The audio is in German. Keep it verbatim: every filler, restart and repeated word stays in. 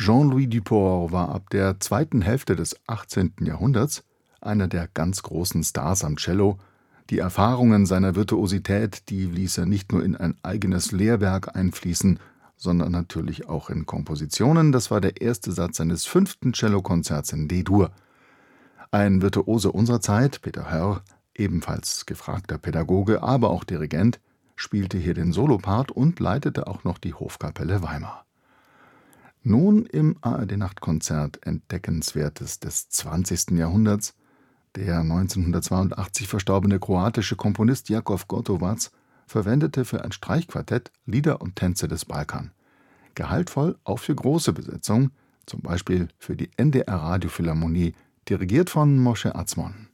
Jean-Louis Duport war ab der zweiten Hälfte des achtzehnten Jahrhunderts einer der ganz großen Stars am Cello. Die Erfahrungen seiner Virtuosität, die ließ er nicht nur in ein eigenes Lehrwerk einfließen, sondern natürlich auch in Kompositionen. Das war der erste Satz seines fünften Cellokonzerts in D-Dur. Ein Virtuose unserer Zeit, Peter Hörr, ebenfalls gefragter Pädagoge, aber auch Dirigent, spielte hier den Solopart und leitete auch noch die Hofkapelle Weimar. Nun im A R D-Nachtkonzert Entdeckenswertes des zwanzigsten Jahrhunderts. Der neunzehnhundertzweiundachtzig verstorbene kroatische Komponist Jakov Gotovac verwendete für ein Streichquartett Lieder und Tänze des Balkan. Gehaltvoll auch für große Besetzung, zum Beispiel für die N D R Radiophilharmonie, dirigiert von Moshe Atzmon.